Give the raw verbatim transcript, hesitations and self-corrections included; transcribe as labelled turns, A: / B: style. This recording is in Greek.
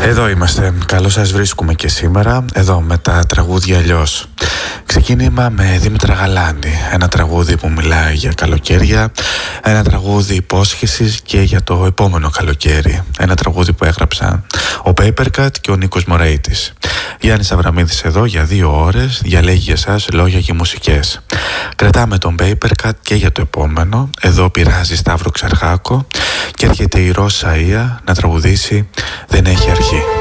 A: Εδώ είμαστε. Καλώς σας βρίσκουμε και σήμερα, εδώ με τα τραγούδια αλλιώς. Ξεκίνημα με Δήμητρα Γαλάνη, ένα τραγούδι που μιλάει για καλοκαίρια, ένα τραγούδι υπόσχεσης και για το επόμενο καλοκαίρι. Ένα τραγούδι που έγραψαν ο Papercut και ο Νίκος Μωρέιτης. Γιάννης Αβραμίδης εδώ για δύο ώρες, διαλέγει για εσάς λόγια και μουσικές. Κρατάμε τον Papercut και για το επόμενο. Εδώ πειράζει Σταύρο Ξαρχάκο και έρχεται η Ρώσα Ία να τραγουδήσει «Δεν έχει αρχή».